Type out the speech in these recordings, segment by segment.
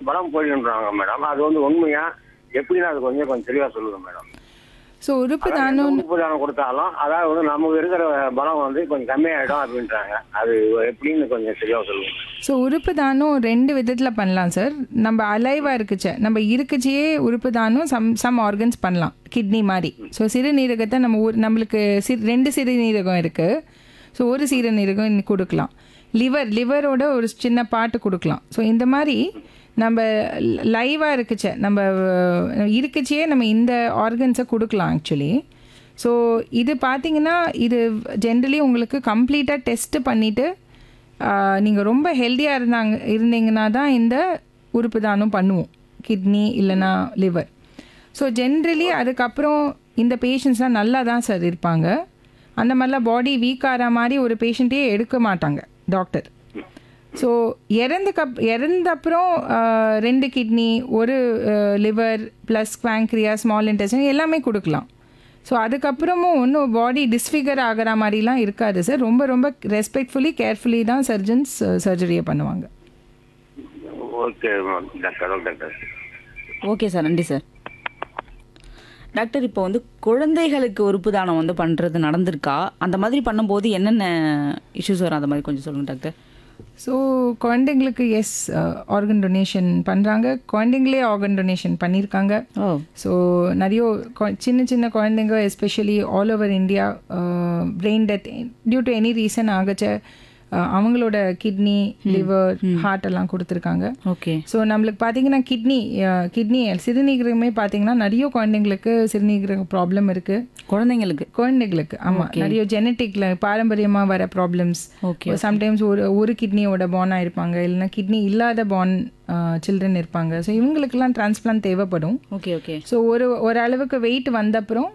பலம் போயிடுன்றாங்க மேடம். அது வந்து உண்மையா எப்படின்னா அது கொஞ்சம் தெளிவா சொல்லுங்க மேடம். ஸோ உறுப்பு தானம் உறுப்பு தானம் கொடுத்தாலும் அதாவது வந்து நமக்கு இருக்கிற பலம் வந்து கொஞ்சம் கம்மியாயிடும் அப்படின்றாங்க. அது எப்படின்னு கொஞ்சம் தெளிவா சொல்லுங்க. ஸோ உறுப்பு தானம் 2 விதத்தில் பண்ணலாம் சார். நம்ம அலைவாக இருக்குச்சே நம்ம இருக்குச்சியே உறுப்பு தானம் சம் ஆர்கன்ஸ் பண்ணலாம் கிட்னி மாதிரி. ஸோ சிறுநீரகத்தை நம்மளுக்கு 2 சிறுநீரகம் இருக்குது. ஸோ ஒரு சிறுநீரகம் கொடுக்கலாம். லிவரோட ஒரு சின்ன பாட்டு கொடுக்கலாம். ஸோ இந்த மாதிரி நம்ம லைவாக இருக்குச்சே நம்ம இருக்குச்சியே நம்ம இந்த ஆர்கன்ஸை கொடுக்கலாம் ஆக்சுவலி. ஸோ இது பார்த்தீங்கன்னா இது ஜென்ரலி உங்களுக்கு கம்ப்ளீட்டாக டெஸ்ட்டு பண்ணிவிட்டு நீங்கள் ரொம்ப ஹெல்த்தியாக இருந்தீங்கன்னா தான் இந்த உறுப்பு தானம் பண்ணுவோம், கிட்னி இல்லைன்னா லிவர். ஸோ ஜென்ரலி அதுக்கப்புறம் இந்த பேஷண்ட்ஸ்லாம் நல்லா தான் சார் இருப்பாங்க. அந்த மாதிரிலாம் பாடி வீக் ஆகிற மாதிரி ஒரு பேஷண்ட்டே எடுக்க மாட்டாங்க டாக்டர். ஸோ இறந்தப்புறம் 2 கிட்னி, ஒரு லிவர் ப்ளஸ் பேங்க்ரியா, ஸ்மால் இன்டெஸ்டைன் எல்லாமே கொடுக்கலாம். ஸோ அதுக்கப்புறமும் ஒன்றும் பாடி டிஸ்ஃபிகர் ஆகிற மாதிரிலாம் இருக்காது சார். ரொம்ப ரொம்ப ரெஸ்பெக்ட்ஃபுல்லி கேர்ஃபுல்லி தான் சர்ஜன்ஸ் சர்ஜரியை பண்ணுவாங்க. Okay doctor. ஓகே சார், நன்றி சார். டாக்டர், இப்போ வந்து குழந்தைகளுக்கு உறுப்பு தானம் வந்து பண்ணுறது நடந்திருக்கா? அந்த மாதிரி பண்ணும்போது என்னென்ன இஷ்யூஸ் வரும், அந்த மாதிரி கொஞ்சம் சொல்லுங்கள் டாக்டர். ஸோ குழந்தைங்களுக்கு ஆர்கன் டொனேஷன் பண்ணுறாங்க. குழந்தைங்களே ஆர்கன் டொனேஷன் பண்ணியிருக்காங்க. ஸோ நிறைய சின்ன குழந்தைங்க especially all over India brain death due to any reason ஆகச்ச அவங்களோட கிட்னி, லிவர், ஹார்ட் எல்லாம் கொடுத்துருக்காங்க. ஓகே. ஸோ நம்மளுக்கு பார்த்தீங்கன்னா கிட்னி சிறுநீரகமே பார்த்தீங்கன்னா நிறைய குழந்தைங்களுக்கு சிறுநீரக ப்ராப்ளம் இருக்குது. குழந்தைங்களுக்கு ஆமாம், நிறைய ஜெனட்டிக்ல பாரம்பரியமாக வர ப்ராப்ளம்ஸ். சம்டைம்ஸ் ஒரு கிட்னியோட பார்ன் ஆயிருப்பாங்க, இல்லைன்னா கிட்னி இல்லாத பார்ன் சில்ட்ரன் இருப்பாங்க. ஸோ இவங்களுக்கெல்லாம் டிரான்ஸ்பிளான்ட் தேவைப்படும். ஸோ ஒரு அளவுக்கு வெயிட் வந்தப்புறம்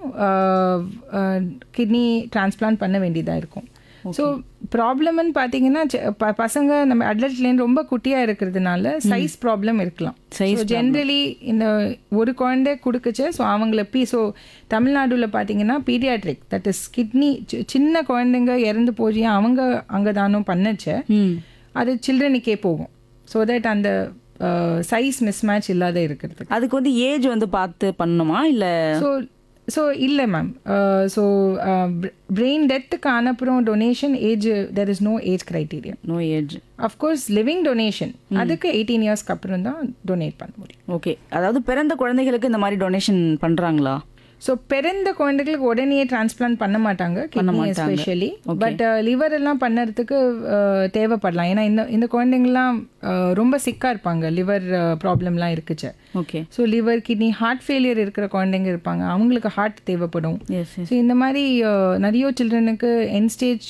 கிட்னி டிரான்ஸ்பிளான்ட் பண்ண வேண்டியதாக இருக்கும். ஸோ ப்ராப்ளம்னு பார்த்தீங்கன்னா பசங்க நம்ம அடல்ட்லேருந்து ரொம்ப குட்டியாக இருக்கிறதுனால சைஸ் ப்ராப்ளம் இருக்கலாம். ஜென்ரலி இந்த ஒரு குழந்தை கொடுக்குச்சு. ஸோ அவங்கள ஸோ தமிழ்நாடுல பார்த்தீங்கன்னா பீடியாட்ரிக், தட் இஸ் கிட்னி சின்ன குழந்தைங்க இறந்து போய் அவங்க அங்கே தானும் பண்ணுச்சு, அது சில்ட்ரனுக்கே போகும். ஸோ தட் அந்த சைஸ் மிஸ்மேட்ச் இல்லாத இருக்கிறது. அதுக்கு வந்து ஏஜ் வந்து பார்த்து பண்ணணுமா இல்லை? ஸோ இல்லை மேம். ஸோ பிரெயின் டெத்துக்கு அனுப்புகிறோம் donation age, there is no age criteria. No age. Of course living donation அதுக்கு 18 இயர்ஸ்க்கு அப்புறம் தான் டொனேட் பண்ண முடியும். ஓகே. அதாவது பிறந்த குழந்தைகளுக்கு இந்த மாதிரி டொனேஷன் பண்ணுறாங்களா? ஸோ பிறந்த குழந்தைகளுக்கு உடனே டிரான்ஸ்பிளான்ட் பண்ண மாட்டாங்க கிட்னி எஸ்பெஷலி. பட் லிவர் எல்லாம் பண்ணுறதுக்கு தேவைப்படலாம். ஏன்னா இந்த குழந்தைங்கலாம் ரொம்ப சிக்காக இருப்பாங்க, லிவர் ப்ராப்ளம்லாம் இருக்குச்சு. Okay. So liver, kidney, heart failure இருக்கிற குழந்தைங்க இருப்பாங்க, அவங்களுக்கு ஹார்ட் தேவைப்படும். ஸோ இந்த மாதிரி நிறைய சில்ட்ரனுக்கு end stage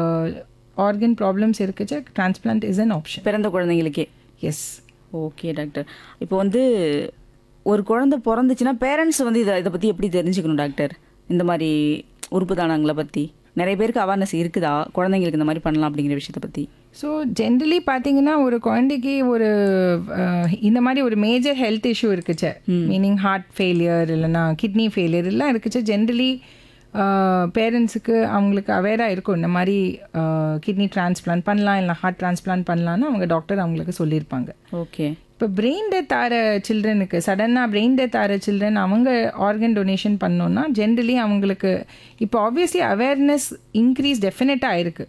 organ problems இருக்குச்சு, transplant is an option பிறந்த குழந்தைங்களுக்கே. எஸ். Okay doctor. இப்போ வந்து ஒரு குழந்தை பிறந்துச்சுன்னா பேரண்ட்ஸ் வந்து இதை பற்றி எப்படி தெரிஞ்சுக்கணும் டாக்டர்? இந்த மாதிரி உறுப்பு தானங்களை பற்றி நிறைய பேருக்கு அவேர்னஸ் இருக்குதா, குழந்தைங்களுக்கு இந்த மாதிரி பண்ணலாம் அப்படிங்கிற விஷயத்தை பற்றி? ஸோ ஜென்ரலி பார்த்தீங்கன்னா ஒரு குழந்தைக்கு ஒரு இந்த மாதிரி ஒரு major health issue இருக்குச்சு, meaning heart failure இல்லைன்னா கிட்னி ஃபெயிலியர் எல்லாம் இருக்குச்சு, ஜென்ரலி பேரண்ட்ஸுக்கு அவங்களுக்கு அவேராக இருக்கும் இந்த மாதிரி கிட்னி டிரான்ஸ்பிளான்ட் பண்ணலாம் இல்லை ஹார்ட் டிரான்ஸ்பிளான்ட் பண்ணலான்னு அவங்க டாக்டர் அவங்களுக்கு சொல்லியிருப்பாங்க. ஓகே. இப்போ பிரெயின் டெத் ஆகிற சில்ட்ரனுக்கு சடனாக பிரெயின் டெத் ஆகிற சில்ட்ரன் அவங்க ஆர்கன் டொனேஷன் பண்ணோன்னா ஜென்ரலி அவங்களுக்கு இப்போ ஆப்வியஸ்லி அவேர்னஸ் இன்க்ரீஸ் டெஃபினட்டாக இருக்குது.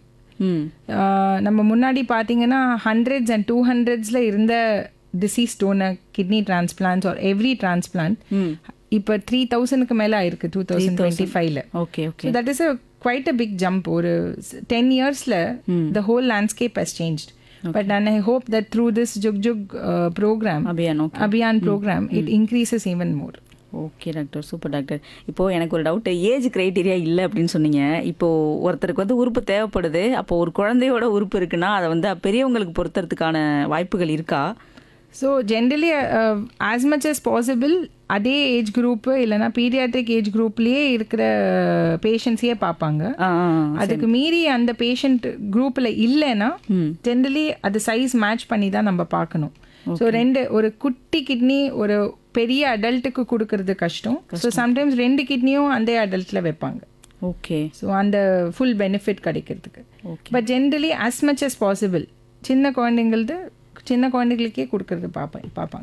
நம்ம முன்னாடி பார்த்தீங்கன்னா 100s and 200s இருந்த disease toner kidney டிரான்ஸ்பிளான்ட்ஸ் R every transplant இப்போ 3000க்கு மேலே ஆயிருக்கு 2025. Okay. Okay. That is quite a big jump. ஒரு 10 yearsல the whole landscape has changed. But and I hope that through this Jug Jug program, Abhiyan program, it increases even more. Okay doctor, super doctor. இப்போது எனக்கு ஒரு doubt, age criteria இல்லை அப்படின்னு சொன்னீங்க. இப்போது ஒருத்தருக்கு வந்து உறுப்பு தேவைப்படுது, அப்போது ஒரு குழந்தையோட உறுப்பு இருக்குன்னா அதை வந்து பெரியவங்களுக்கு பொறுத்துறதுக்கான வாய்ப்புகள் இருக்கா? So generally as much as possible அதே ஏஜ் குரூப்பு இல்லைனா பீடியாட்ரிக் ஏஜ் குரூப்லேயே இருக்கிற பேஷண்ட்ஸையே பார்ப்பாங்க. அதுக்கு மீறி அந்த பேஷண்ட் குரூப்பில் இல்லைன்னா ஜென்ரலி அது சைஸ் மேட்ச் பண்ணி தான் நம்ம பார்க்கணும். ஸோ ஒரு குட்டி கிட்னி ஒரு பெரிய அடல்ட்டுக்கு கொடுக்கறது கஷ்டம். ஸோ சம்டைம்ஸ் 2 கிட்னியும் அந்த அடல்ட்டில் வைப்பாங்க. ஓகே. ஸோ அந்த ஃபுல் பெனிஃபிட் கிடைக்கிறதுக்கு. But generally as much as possible சின்ன குழந்தைங்களுக்கே கொடுக்கறது பார்ப்பாங்க.